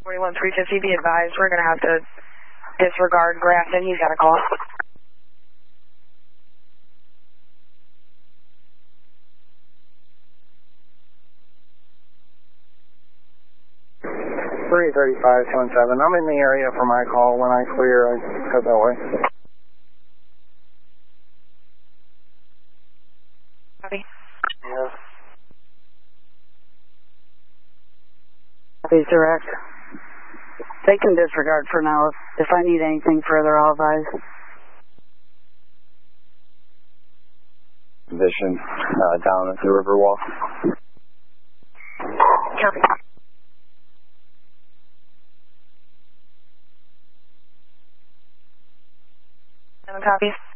41-350, be advised, we're going to have to disregard Grafton. He's got a call. Three 35-17. I'm in the area for my call. When I clear, I head that way. Copy. Yes. Copy, direct. They can disregard for now. If I need anything further, I'll advise. Position down at the Riverwalk. Copy. Copy.